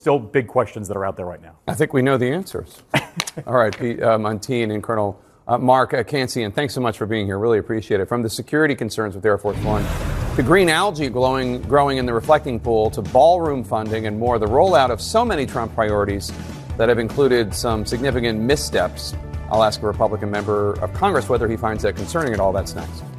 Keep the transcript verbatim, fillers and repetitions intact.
Still big questions that are out there right now. I think we know the answers. All right, Pete uh, Montine and Colonel uh, Mark uh, Cancian, thanks so much for being here. Really appreciate it. From the security concerns with Air Force One, to green algae glowing, growing in the reflecting pool, to ballroom funding and more, the rollout of so many Trump priorities that have included some significant missteps. I'll ask a Republican member of Congress whether he finds that concerning at all. That's next.